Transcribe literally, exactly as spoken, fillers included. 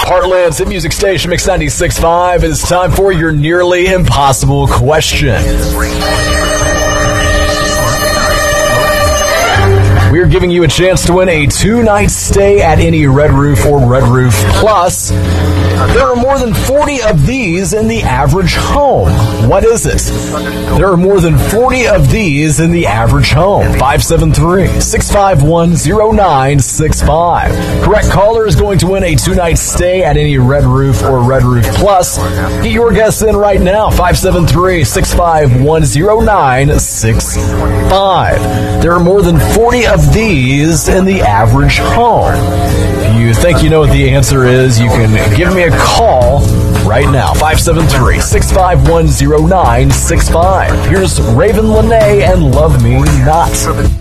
Heartland's hit music station, Mix ninety-six point five. It is time for your nearly impossible question. We're giving you a chance to win a two-night stay at any Red Roof or Red Roof Plus. There are more than forty of these in the average home. What is it? There are more than forty of these in the average home. five seven three, six five one, zero nine six five. Correct caller is going to win a two-night stay at any Red Roof or Red Roof Plus. Get your guess in right now. five seven three, six five one, zero nine six five. There are more than forty of these in the average home. If you think you know what the answer is, you can give me a call right now. five seven three, six five one, zero nine six five. Here's Raven Lene and Love Me Not.